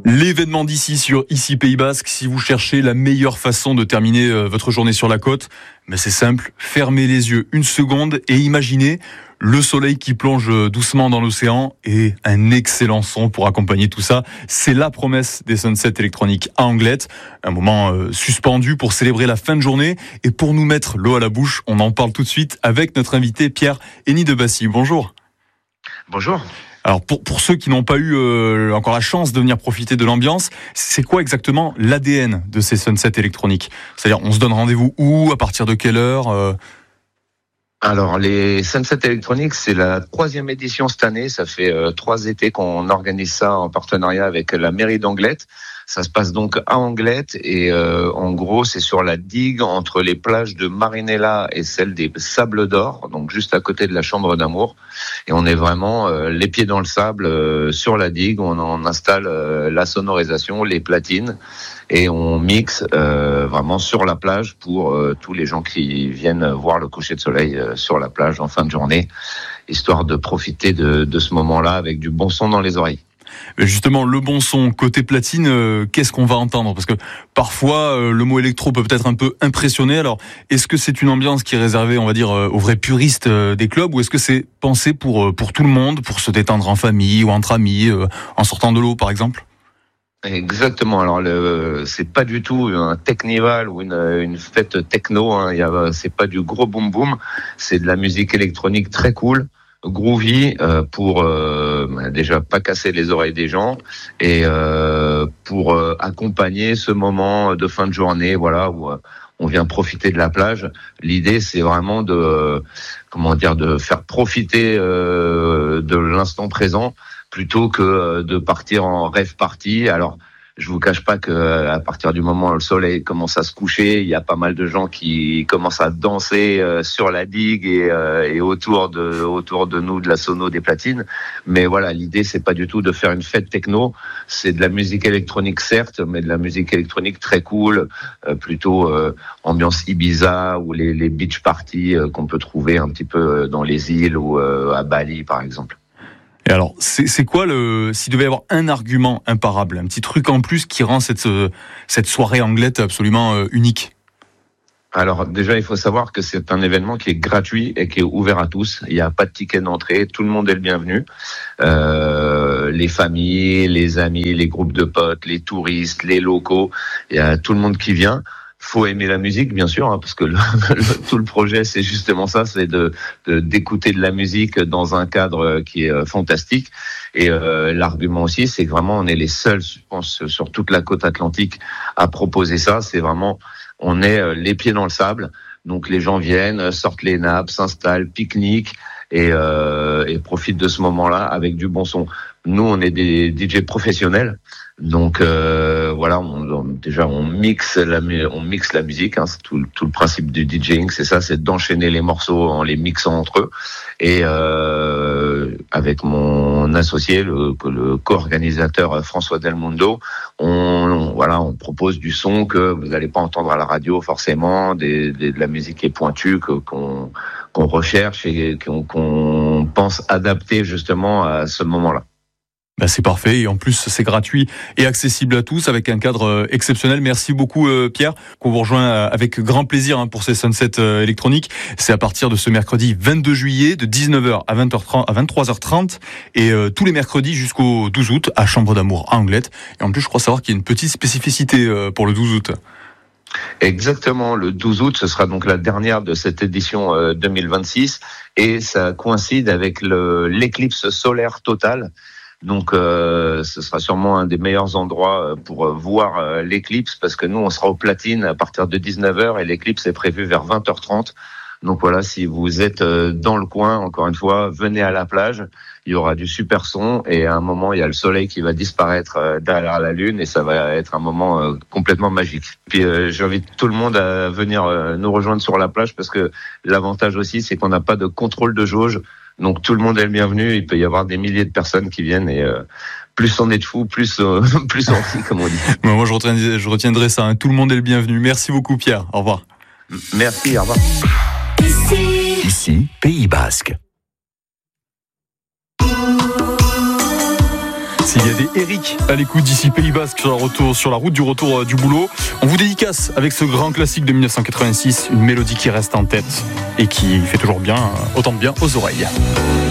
L'événement d'ici sur Ici Pays Basque, si vous cherchez la meilleure façon de terminer votre journée sur la côte, c'est simple, fermez les yeux une seconde et imaginez le soleil qui plonge doucement dans l'océan et un excellent son pour accompagner tout ça. C'est la promesse des Sunsets électroniques à Anglet, un moment suspendu pour célébrer la fin de journée et pour nous mettre l'eau à la bouche. On en parle tout de suite avec notre invité Pierre Henny de Bassy. Bonjour. Bonjour. Alors pour ceux qui n'ont pas eu encore la chance de venir profiter de l'ambiance, c'est quoi exactement l'ADN de ces Sunsets électroniques ? C'est-à-dire, on se donne rendez-vous où, à partir de quelle heure Alors, les Sunsets électroniques, c'est la 3e édition cette année. Ça fait 3 étés qu'on organise ça en partenariat avec la mairie d'Anglet. Ça se passe donc à Anglet et en gros, c'est sur la digue entre les plages de Marinella et celle des Sables d'Or, donc juste à côté de la Chambre d'Amour. Et on est vraiment les pieds dans le sable sur la digue. On installe la sonorisation, les platines et on mixe vraiment sur la plage pour tous les gens qui viennent voir le coucher de soleil sur la plage en fin de journée, histoire de profiter de ce moment-là avec du bon son dans les oreilles. Justement, le bon son, côté platine, qu'est-ce qu'on va entendre ? Parce que parfois, le mot électro peut être un peu impressionné. Alors, est-ce que c'est une ambiance qui est réservée, on va dire, aux vrais puristes des clubs, ou est-ce que c'est pensé pour tout le monde, pour se détendre en famille ou entre amis, en sortant de l'eau, par exemple ? Exactement. Alors, c'est pas du tout un technival ou une fête techno. C'est pas du gros boom boom. C'est de la musique électronique très cool, groovy, pour déjà pas casser les oreilles des gens et pour accompagner ce moment de fin de journée, voilà, où on vient profiter de la plage. L'idée, c'est vraiment de faire profiter de l'instant présent plutôt que de partir en rave party. Alors, je vous cache pas que à partir du moment où le soleil commence à se coucher, il y a pas mal de gens qui commencent à danser sur la digue et autour de nous, de la sono des platines. Mais voilà, l'idée, c'est pas du tout de faire une fête techno. C'est de la musique électronique, certes, mais de la musique électronique très cool, plutôt ambiance Ibiza ou les beach parties qu'on peut trouver un petit peu dans les îles ou à Bali, par exemple. Et alors, c'est quoi s'il devait y avoir un argument imparable, un petit truc en plus qui rend cette soirée Anglet absolument unique ? Alors déjà, il faut savoir que c'est un événement qui est gratuit et qui est ouvert à tous. Il n'y a pas de ticket d'entrée, tout le monde est le bienvenu. Les familles, les amis, les groupes de potes, les touristes, les locaux, il y a tout le monde qui vient. Faut aimer la musique, bien sûr, parce que tout le projet, c'est justement ça, c'est d'écouter de la musique dans un cadre qui est fantastique. Et l'argument aussi, c'est que vraiment, on est les seuls, je pense, sur toute la côte atlantique à proposer ça. C'est vraiment, on est les pieds dans le sable. Donc les gens viennent, sortent les nappes, s'installent, pique-niquent et profitent de ce moment-là avec du bon son. Nous, on est des DJ professionnels, donc voilà, on mixe la musique. C'est tout le principe du DJing, c'est ça, c'est d'enchaîner les morceaux en les mixant entre eux. Et avec mon associé, le co-organisateur François Del Mundo, on propose du son que vous n'allez pas entendre à la radio forcément, de la musique qui est pointue, qu'on recherche et qu'on pense adapter justement à ce moment-là. C'est parfait, et en plus c'est gratuit et accessible à tous avec un cadre exceptionnel. Merci beaucoup Pierre, qu'on vous rejoint avec grand plaisir pour ces Sunsets électroniques. C'est à partir de ce mercredi 22 juillet de 19h à 23h30 et tous les mercredis jusqu'au 12 août à Chambre d'Amour à Anglet. Et en plus je crois savoir qu'il y a une petite spécificité pour le 12 août. Exactement, le 12 août, ce sera donc la dernière de cette édition 2026 et ça coïncide avec l'éclipse solaire totale. Donc, ce sera sûrement un des meilleurs endroits pour voir l'éclipse parce que nous, on sera aux platines à partir de 19h et l'éclipse est prévue vers 20h30. Donc voilà, si vous êtes dans le coin, encore une fois, venez à la plage. Il y aura du super son et à un moment, il y a le soleil qui va disparaître derrière la lune et ça va être un moment complètement magique. Puis j'invite tout le monde à venir nous rejoindre sur la plage parce que l'avantage aussi, c'est qu'on n'a pas de contrôle de jauge. Donc tout le monde est le bienvenu. Il peut y avoir des milliers de personnes qui viennent et plus on est de fous, plus on rit, comme on dit. Moi, je retiendrai ça. Tout le monde est le bienvenu. Merci beaucoup, Pierre. Au revoir. Merci. Au revoir. Ici, Pays Basque. S'il y a des Eric à l'écoute d'ici Pays Basque sur la route du retour du boulot, on vous dédicace avec ce grand classique de 1986, une mélodie qui reste en tête et qui fait toujours bien, autant de bien aux oreilles.